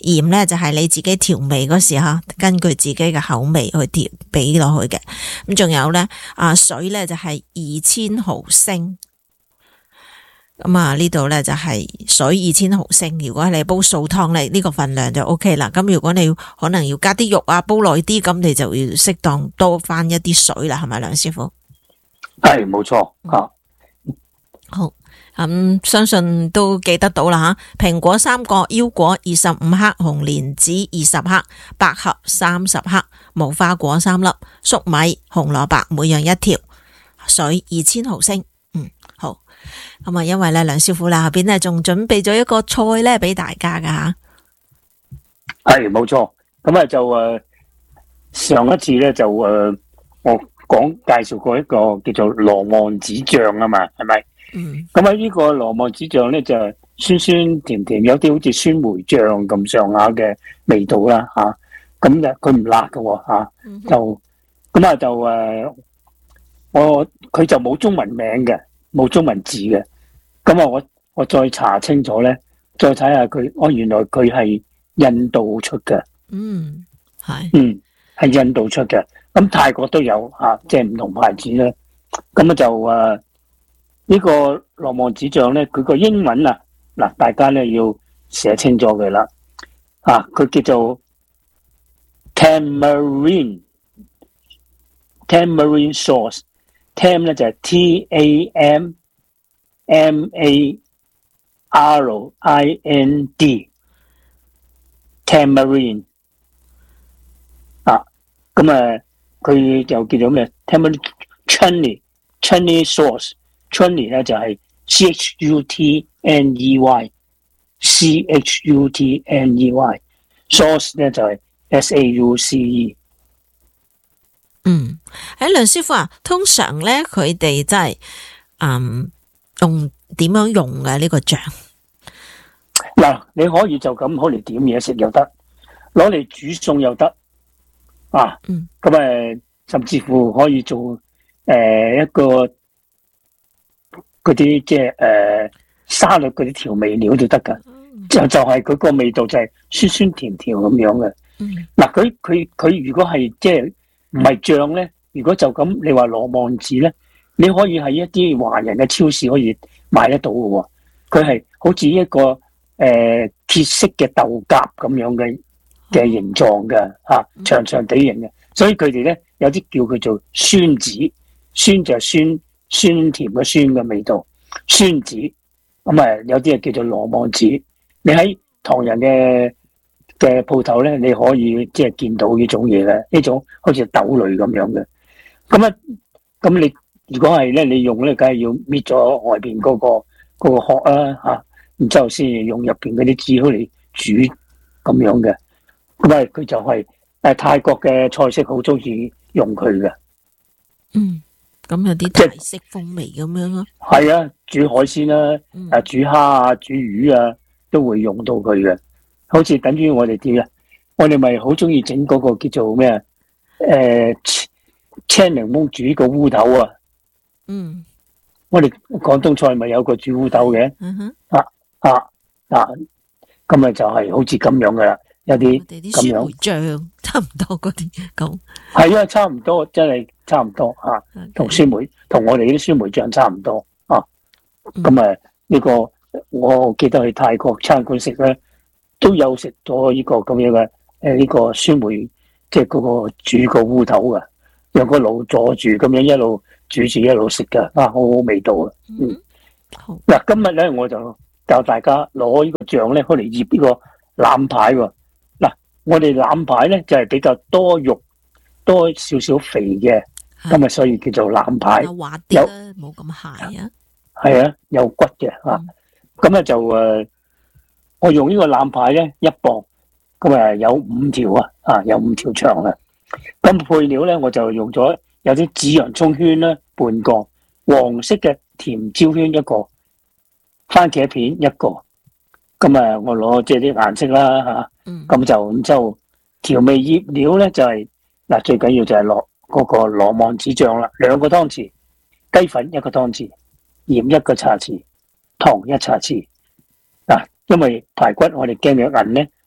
鹽咧就係你自己調味嗰時候，根據自己嘅口味去調俾落去嘅。咁仲有咧啊水咧就係二千毫升。咁啊呢度咧就係水二千毫升。如果你煲素湯咧，呢個份量就 O K 啦。咁如果你可能要加啲肉啊，煲耐啲，咁你就要適當多翻一啲水啦，係咪梁師傅？ 係冇錯啊。 好，咁、嗯、相信都記得到啦吓。蘋果三個，腰果二十五克，紅蓮子二十克，百合三十克，無花果三粒，粟米、紅蘿蔔每樣一條，水二千毫升。嗯，好。咁啊，因為咧梁師傅啦，後邊咧仲準備咗一個菜咧俾大家噶吓。 係冇錯。咁啊就誒、呃、上一次咧就誒、呃、我講介紹過一個叫做羅望子醬啊嘛，係咪？嗯。咁啊呢個羅望子醬咧就酸酸甜甜，有啲好似酸梅醬咁上下嘅味道啦吓。咁就佢唔辣㗎吓、啊嗯，就咁啊就誒、呃、我佢就冇中文名嘅。冇中文字嘅，咁啊我我再查清楚咧，再睇下佢，哦原來佢係印度出嘅， 嗯係， 嗯係印度出嘅，咁泰國都有吓，即係唔同牌子咧，咁啊就誒、呃這個、呢個羅望子醬咧，佢個英文啊嗱，大家咧要寫清楚佢啦，啊佢叫做 Tamarind Tamarind sauce。Tam 咧就係 T A M M A R I N D Tamarind 啊，咁啊佢就叫做咩 Tamarind Chutney Chutney Sauce Chutney 咧就係 C H U T N E Y C H U T N E Y Sauce 咧就係 S A U C E。 嗯，喺梁師傅啊，通常咧佢哋真係嗯用點樣用嘅呢個醬？ 嗱，你可以就咁攞嚟點嘢食又得，攞嚟煮餸又得啊。嗯，咁誒，甚至乎可以做誒、呃、一個嗰啲即係誒沙律嗰啲調味料都得噶。嗯、就就係佢個味道就係酸酸甜甜咁樣嘅。嗯，嗱，佢佢佢如果係即係。唔係醬咧，如果就咁你話羅望子咧，你可以喺一啲華人嘅超市可以買得到嘅喎。佢係好似一個誒、呃、鐵色嘅豆莢咁樣嘅嘅形狀嘅嚇、啊，長長地形嘅，所以佢哋咧有啲叫佢做酸子，酸就係酸酸甜嘅酸嘅味道，酸子咁啊有啲係叫做羅望子。你喺唐人嘅嘅鋪頭咧，你可以即係見到呢種嘢嘅，呢種好似豆類咁樣嘅。咁啊，咁你如果係咧，你用咧，梗係要搣咗外邊嗰、嗰個、嗰個殼啦吓，然之後先用入邊嗰啲籽嚟煮咁樣嘅。咁啊，佢就係誒泰國嘅菜式好中意用佢嘅。 嗯，咁有啲泰式風味咁樣咯。 係啊，煮海鮮啦、啊，誒、嗯、煮蝦啊，煮魚啊，都會用到佢嘅。好似等於我哋啲啊，我哋咪好中意整嗰個叫做咩啊？誒、呃，青檸檬煮個烏頭啊！嗯，我哋廣東菜咪有個煮烏頭嘅。嗯哼。啊啊啊！咁咪就係好似咁樣噶啦，有啲咁樣。醬差唔多嗰啲咁。係啊，差唔多，真係差唔多啊！同酸梅，同我哋啲酸梅醬差唔多啊！咁啊，呢個我記得去泰國餐館食咧。都有食咗呢個咁樣嘅誒呢個酸梅，即係嗰個煮個烏頭嘅，用個爐坐住咁樣一路煮住一路食嘅，啊好好味道啊！嗯，好嗱，今日咧我就教大家攞呢個醬咧，去嚟醃呢個腩排喎。嗱，我哋腩排咧就係、是、比較多肉多少少肥嘅，咁啊所以叫做腩排， 滑啲啦，冇咁蟹啊， 係啊，有骨嘅啊，咁、嗯、咧就誒。呃我用呢個腩排咧一磅，咁啊有五條啊，啊有五條長啊。咁配料咧我就用咗有啲紫洋葱圈啦，半個黃色嘅甜椒圈一個，番茄片一個。咁啊我攞即係啲顏色啦吓，咁就咁就調味醃料咧就係、是、嗱最緊要就係落嗰個羅望子醬啦，兩個湯匙，雞粉一個湯匙，鹽一個茶匙，糖一茶匙。嗱，因為排骨我哋驚佢韌咧，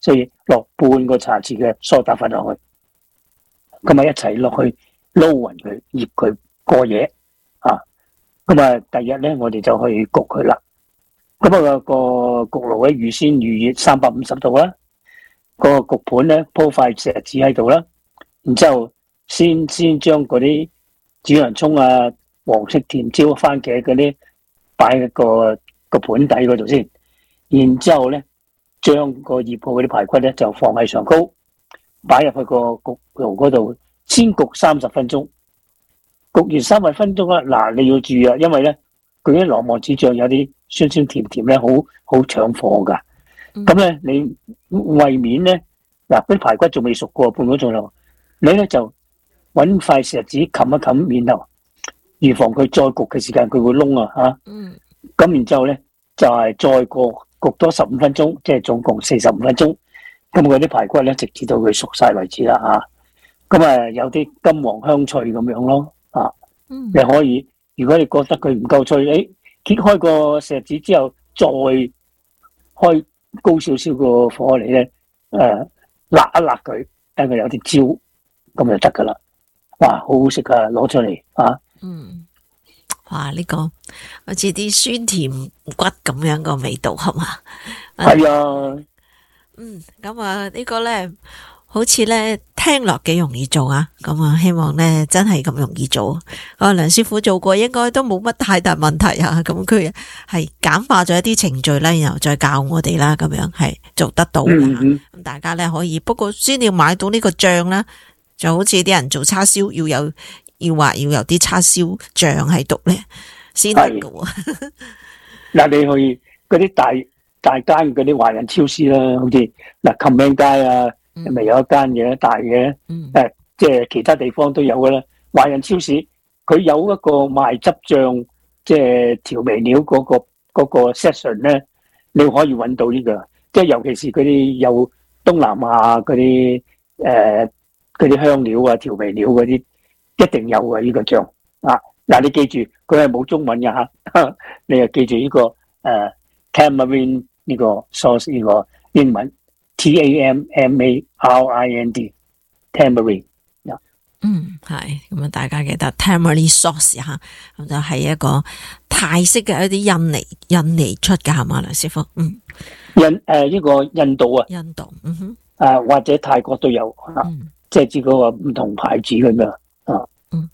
所以落半個茶匙嘅梳打粉落去，咁啊一齊落去撈勻佢，醃佢過夜啊。咁啊第二日咧，我哋就去焗佢啦。咁啊個焗爐咧預先預熱三百五十度啦，個焗盤咧鋪塊錫紙喺度啦，然之後先先將嗰啲煮洋葱啊、黃色甜椒、番茄嗰啲擺喺個個盤底嗰度先，然之後咧將個醃好嗰啲排骨咧就放喺上高，擺入去個焗爐嗰度，先焗三十分鐘。焗完三十分鐘啦，嗱你要注意啊，因為咧佢啲羅望子醬有啲酸酸甜甜咧，好好搶火噶。咁咧、嗯、你為免咧，嗱嗰啲排骨仲未熟過半個鐘頭，你咧就揾塊錫紙冚一冚面頭，預防佢再焗嘅時間佢會燶啊嚇。嗯。咁然之後咧就係、是、再過焗多十五分鐘，即係總共四十五分鐘。咁嗰啲排骨咧直至到佢熟晒為止啦嚇。咁啊有啲金黃香脆咁樣咯。啊，嗯、你可以，如果你覺得佢唔夠脆，誒，揭開個錫紙之後，再開高少少個火嚟咧，誒、呃，辣一辣佢，等佢有啲焦，咁就得噶啦。哇，好好食啊，攞出嚟啊！嗯， 哇，呢、這個好似啲酸甜骨咁樣個味道，係嘛？ 係啊。 嗯，咁啊，呢個咧。好似咧聽落幾容易做啊，咁啊希望咧真係咁容易做。啊梁師傅做過，應該都冇乜太大問題啊。咁佢係簡化咗一啲程序啦，然後再教我哋啦，咁樣係做得到。咁、嗯嗯、大家咧可以，不過先要買到呢個醬啦，就好似啲人做叉燒要有要話要有啲叉燒醬喺度咧先得噶。 嗱，你去嗰啲大大間嗰啲華人超市啦，好似嗱琴命街啊。咪、嗯、有一間嘢大嘅，誒、嗯，即係其他地方都有噶啦。華人超市佢有一個賣汁醬，即係調味料嗰、嗰個、嗰個 section 咧，你可以揾到呢、呢個。即係尤其是嗰啲有東南亞嗰啲誒嗰啲香料啊、調味料嗰啲，一定有嘅呢、呢個醬啊。嗱，你記住，佢係冇中文嘅嚇，你又記住呢、呢個誒、呃、tamarind 呢個 sauce 呢個英文。T A M M A R I N D tamarind， 嗯係咁啊！大家記得 tamarind sauce 吓，咁就係一個泰式嘅一啲印尼印尼出嘅係嘛，梁師傅？嗯， 印誒呢個印度啊， 印度，嗯哼， 誒或者泰國都有吓，嗯、即係指嗰個唔同牌子咁樣啊。 嗯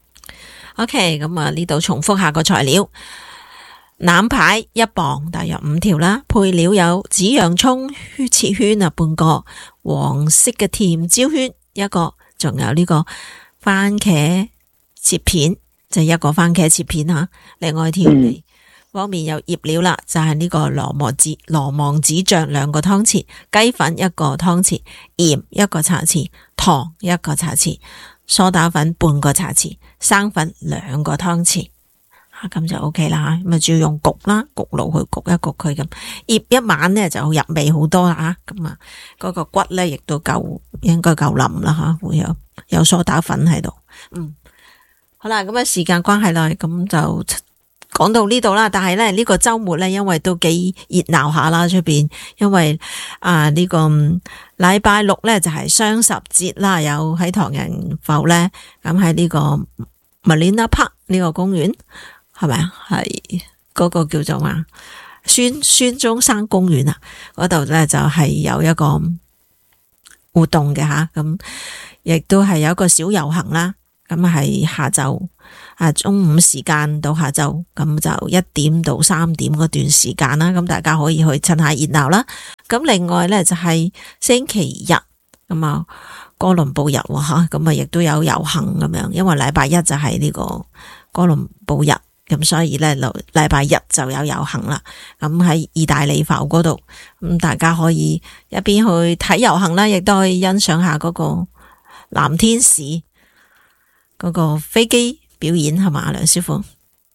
，OK， 咁啊呢度重複下個材料。腩排一磅，大約五條啦。配料有紫洋蔥切圈啊半個，黃色嘅甜椒圈一個，仲有呢個番茄切片，就一個番茄切片吓。另外調味方面有醃料啦，就係、是、呢個羅望子羅望子醬兩個湯匙，雞粉一個湯匙，鹽一個茶匙，糖一個茶匙，梳打粉半個茶匙，生粉兩個湯匙。咁就 OK 啦，咁啊主要用焗啦，焗爐去焗一焗佢咁，醃一晚咧就入味好多啦，咁啊嗰個骨咧亦都夠，應該夠腍啦吓，會有有梳打粉喺度，嗯，好啦，咁啊時間關係啦，咁就講到呢度啦。但係咧呢個周末咧，因為都幾熱鬧下啦出邊，因為啊呢個禮拜六咧就係雙十節啦，有喺唐人埠咧，咁喺呢個 Marina Park 呢個公園。係咪啊？係嗰個叫做嘛孫孫中山公園啊，嗰度咧就係有一個活動嘅吓，咁亦都係有一個小遊行啦。咁係下晝啊，中午時間到下晝，咁就一點到三點嗰段時間啦。咁大家可以去趁下熱鬧啦。咁另外咧就係星期日咁啊，哥倫布日吓，咁啊亦都有遊行咁樣，因為禮拜一就係呢個哥倫布日。咁所以咧，禮拜日就有遊行啦。咁喺意大利埠嗰度，咁大家可以一邊去睇遊行啦，亦都可以欣賞下嗰個藍天使嗰個飛機表演，係嘛，梁師傅？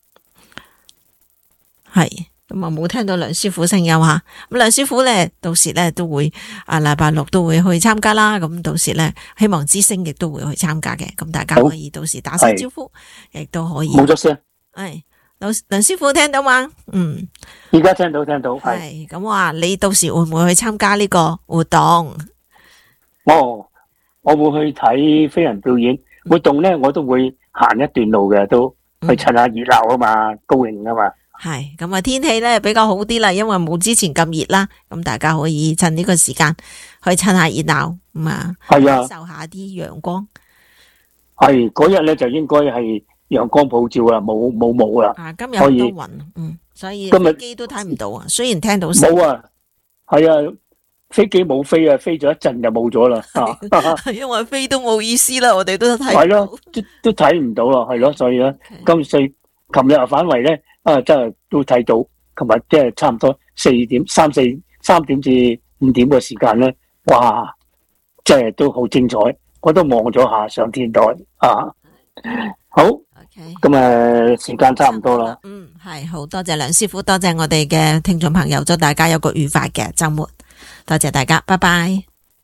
係咁啊，冇聽到梁師傅聲音吓。咁梁師傅咧，到時咧都會啊，禮拜六都會去參加啦。咁到時咧，希望之星亦都會去參加嘅。咁大家可以到時打聲招呼，亦都可以。 冇咗聲。 誒， 梁梁師傅聽到嗎？嗯， 而家聽到聽到係。 係咁話，你到時會唔會去參加呢個活動？ 哦，我會去睇飛人表演活動咧，我都會行一段路嘅，都去趁下熱鬧啊嘛，高興啊嘛。 係咁啊，天氣咧比較好啲啦，因為冇之前咁熱啦，咁大家可以趁呢個時間去趁下熱鬧咁啊， 係啊， 感受下啲陽光。 係嗰日咧就應該係陽光普照啊，冇冇霧啦。 啊，今日好多雲，嗯，所以飛機都睇唔到啊。雖然聽到聲， 冇啊，係啊，飛機冇飛啊，飛咗一陣就冇咗啦。啊， 因為飛都冇意思啦，我哋都睇係咯，都都睇唔到啦，係咯，所以咧，今歲琴日啊反為咧啊，真係都睇到，琴日即係差唔多四點、三四三點至五點嘅時間咧，哇，即係都好精彩。我都望咗下上天台啊，好，咁啊時間差唔多啦。 嗯，係好多謝梁師傅，多謝我哋嘅聽眾朋友，祝大家有個愉快嘅周末，多謝大家，拜拜。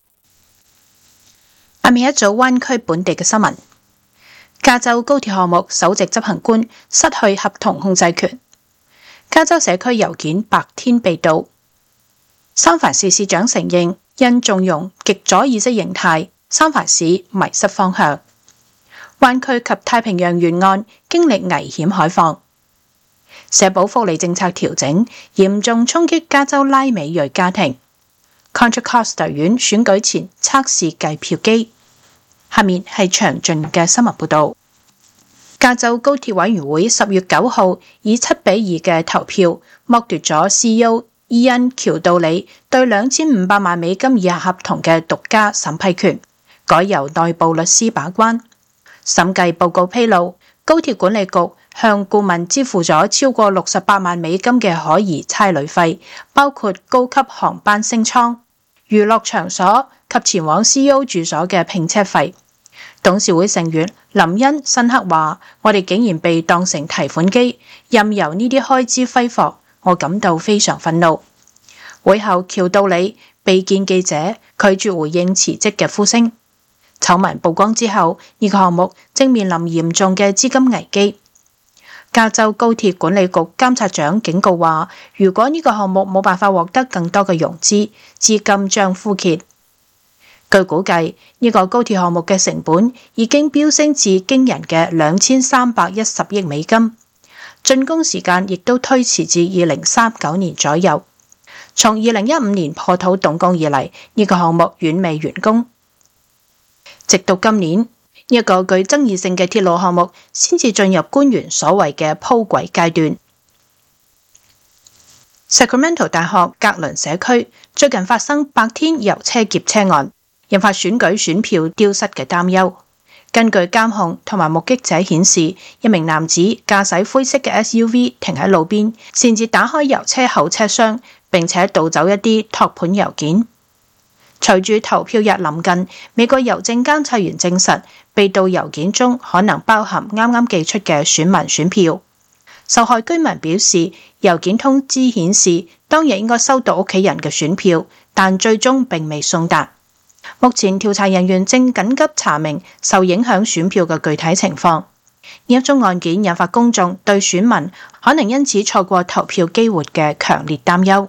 下面一組灣區本地嘅新聞：加州高鐵項目首席執行官失去合同控制權，加州社區郵件白天被盜，三藩市市長承認因縱容極左意識形態，三藩市迷失方向，灣區及太平洋沿岸經歷危險海況，社保福利政策調整嚴重衝擊加州拉美裔家庭。Contra Costa 縣選舉前測試計票機。下面係詳盡嘅新聞報導。加州高鐵委員會十月九號以七比二嘅投票剝奪咗 C E O 伊恩喬道理對兩千五百萬美金以下合同嘅獨家審批權，改由內部律師把關。審計報告披露，高鐵管理局向顧問支付咗超過六十八萬美金嘅可疑差旅費，包括高級航班升艙、娛樂場所及前往 C E O 住所嘅拼車費。董事會成員林恩辛克話：我哋竟然被當成提款機，任由呢啲開支揮霍，我感到非常憤怒。會後，喬道理被見記者拒絕回應辭職嘅呼聲。醜聞曝光之後，呢個項目正面臨嚴重嘅資金危機。加州高鐵管理局監察長警告話，如果呢個項目冇辦法獲得更多嘅融資，資金將枯竭。據估計，呢個高鐵項目嘅成本已經飆升至驚人嘅兩千三百一十億美金，竣工時間亦都推遲至二零三九年左右。從二零一五年破土動工以嚟，呢個項目遠未完工。直到今年，呢一個具爭議性嘅鐵路項目先至進入官員所謂嘅鋪軌階段。Sacramento 大學格倫社區最近發生白天郵車劫車案，引發選舉選票丟失嘅擔憂。根據監控同埋目擊者顯示，一名男子駕駛灰色嘅 S U V 停喺路邊，擅自打開郵車後車廂，並且盜走一啲托盤郵件。隨住投票日臨近，美國郵政監察員證實，被盜郵件中可能包含啱啱寄出嘅選民選票。受害居民表示，郵件通知顯示當日應該收到屋企人嘅選票，但最終並未送達。目前調查人員正緊急查明受影響選票嘅具體情況。呢一宗案件引發公眾對選民可能因此錯過投票機會嘅強烈擔憂。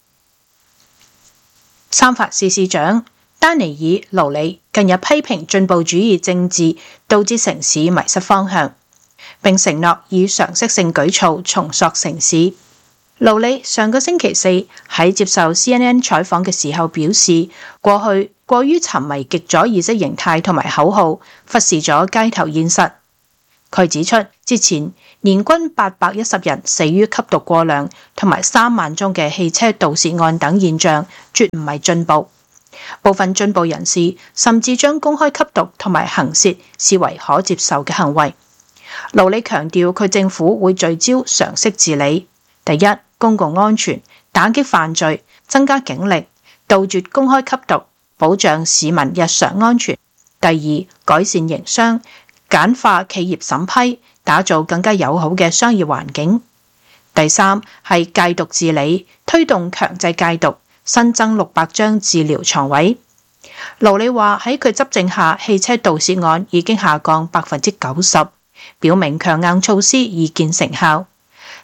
三藩市市長丹尼爾·勞里近日批評進步主義政治導致城市迷失方向，並承諾以常識性舉措重塑城市。勞里上個星期四喺接受 C N N 採訪嘅時候表示，過去過於沉迷極左意識形態同埋口號，忽視咗街頭現實。佢指出，之前年均八百一十人死於吸毒過量，同埋三萬宗嘅汽車盜竊案等現象，絕唔係進步。部分進步人士甚至將公開吸毒同埋行竊視為可接受嘅行為。勞里強調，佢政府會聚焦常識治理：第一，公共安全，打擊犯罪，增加警力，杜絕公開吸毒，保障市民日常安全；第二，改善營商，簡化企業審批，打造更加友好嘅商業環境；第三，係戒毒治理，推動強制戒毒，新增六百張治療床位。勞里話喺佢執政下，汽車盜竊案已經下降百分之九十，表明強硬措施已見成效。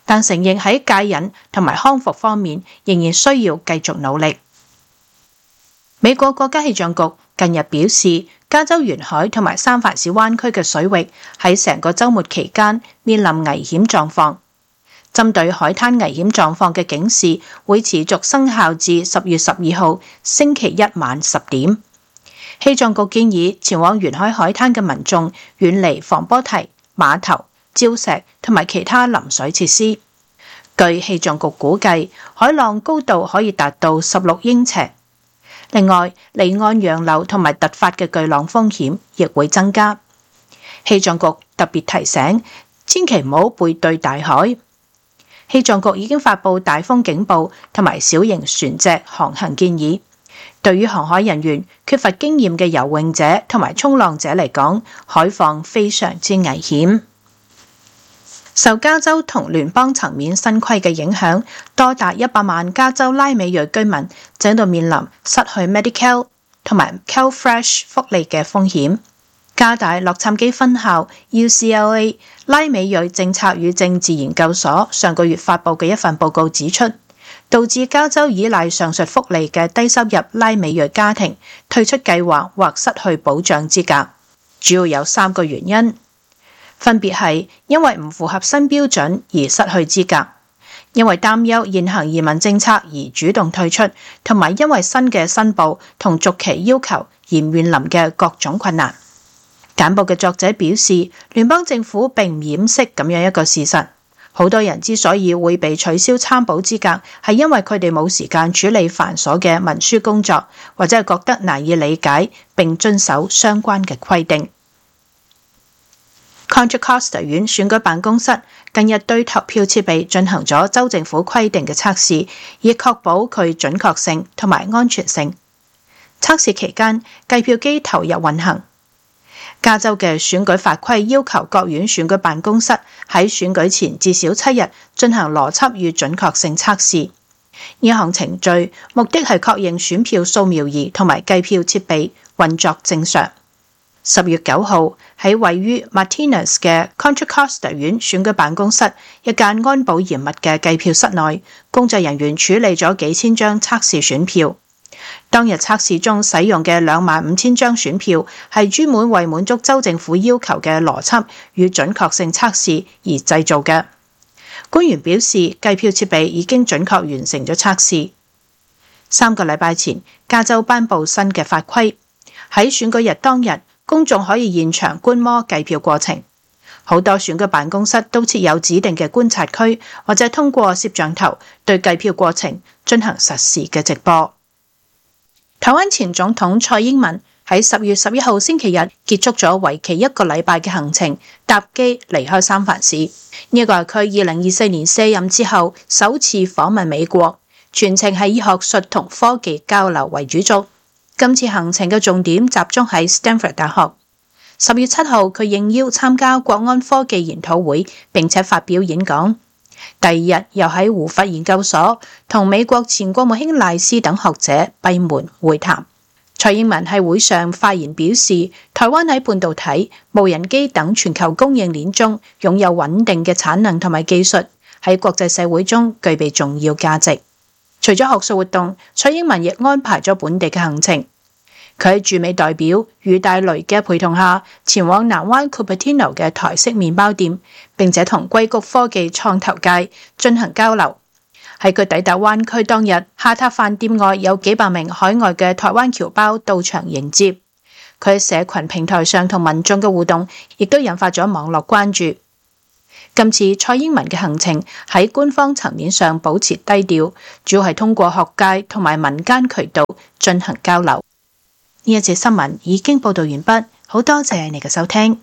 但承認喺戒癮同埋康復方面仍然需要繼續努力。美國國家氣象局近日表示，加州沿海同埋三藩市灣區嘅水域喺成個週末期間面臨危險狀況。針對海灘危險狀況嘅警示會持續生效至十月十二號星期一晚十點。氣象局建議前往沿海海灘嘅民眾遠離防波堤、碼頭、礁石同埋其他臨水設施。據氣象局估計，海浪高度可以達到十六英尺。另外，離岸洋流同埋突發嘅巨浪風險亦會增加。氣象局特別提醒，千祈唔好背對大海。氣象局已經發布大風警報同埋小型船隻航行建議。對於航海人員、缺乏經驗嘅游泳者同埋衝浪者嚟講，海況非常之危險。受加州同聯邦層面新規嘅影響，多達一百萬加州拉美裔居民正喺度面臨失去 Medi-Cal 同埋 CalFresh 福利嘅風險。加大洛杉磯分校 U C L A 拉美裔政策與政治研究所上個月發布嘅一份報告指出，導致加州依賴上述福利嘅低收入拉美裔家庭退出計劃或失去保障資格，主要有三個原因。分別係因為唔符合新標準而失去資格，因為擔憂現行移民政策而主動退出，同埋因為新嘅申報同續期要求而面臨嘅各種困難。簡報嘅作者表示，聯邦政府並唔掩飾咁樣一個事實，好多人之所以會被取消參保資格，係因為佢哋冇時間處理繁瑣嘅文書工作，或者係覺得難以理解並遵守相關嘅規定。Contra Costa 縣選舉辦公室近日對投票設備進行咗州政府規定嘅測試，以確保佢準確性同埋安全性。測試期間，計票機投入運行。加州嘅選舉法規要求各縣選舉辦公室喺選舉前至少七日進行邏輯與準確性測試。呢項程序目的係確認選票掃描儀同埋計票設備運作正常。十月九號喺位於 Martinez 嘅 Contra Costa 縣選舉辦公室一間安保嚴密嘅計票室內，工作人員處理咗幾千張測試選票。當日測試中使用嘅兩萬五千張選票係專門為滿足州政府要求嘅邏輯與準確性測試而製造嘅。官員表示，計票設備已經準確完成咗測試。三個禮拜前，加州頒布新嘅法規，喺選舉日當日，公眾可以現場觀摩計票過程。好多選舉辦公室都設有指定嘅觀察區，或者通過攝像頭對計票過程進行實時嘅直播。台灣前總統蔡英文喺十月十一號星期日結束咗為期一個禮拜嘅行程，搭機離開三藩市。呢個係佢二零二四年卸任之後首次訪問美國，全程係以學術同科技交流為主軸。今次行程嘅重點集中喺 Stanford 大學。十月七號，佢應邀參加國安科技研討會，並且發表演講。第二日又喺胡佛研究所同美國前國務卿賴斯等學者閉門會談。蔡英文喺會上發言表示，台灣喺半導體、無人機等全球供應鏈中擁有穩定嘅產能同埋技術，喺國際社會中具備重要價值。除咗學術活動，蔡英文亦安排咗本地嘅行程。佢喺駐美代表余大雷嘅陪同下，前往南灣 Cupertino 嘅台式麵包店，並且同硅谷科技創投界進行交流。喺佢抵達灣區當日，下榻飯店外有幾百名海外嘅台灣僑胞到場迎接。佢喺社群平台上同民眾嘅互動，亦都引發咗網絡關注。今次蔡英文嘅行程喺官方層面上保持低調，主要係通過學界同埋民間渠道進行交流。呢一節新聞已經報道完畢，好多謝你嘅收聽。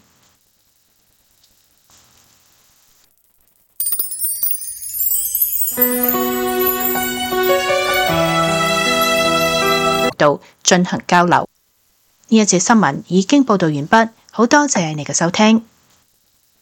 度進行交流。呢一節新聞已經報道完畢，好多謝你嘅收聽。